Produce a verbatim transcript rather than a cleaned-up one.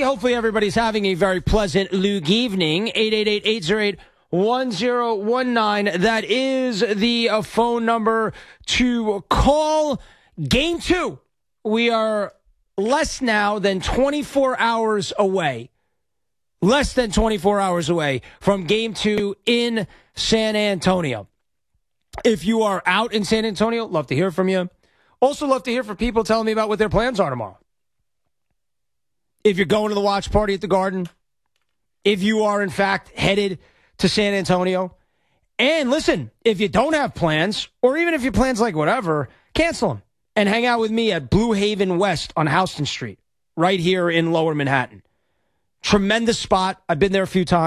Hopefully everybody's having a very pleasant Luke evening. eight eight eight, eight zero eight, one zero one nine. That is the uh, phone number to call. Game two. We are less now than twenty-four hours away. Less than twenty-four hours away from game two in San Antonio. If you are out in San Antonio, love to hear from you. Also love to hear from people telling me about what their plans are tomorrow. If you're going to the watch party at the Garden, if you are, in fact, headed to San Antonio. And listen, if you don't have plans, or even if your plans like whatever, cancel them and hang out with me at Blue Haven West on Houston Street, right here in Lower Manhattan. Tremendous spot. I've been there a few times.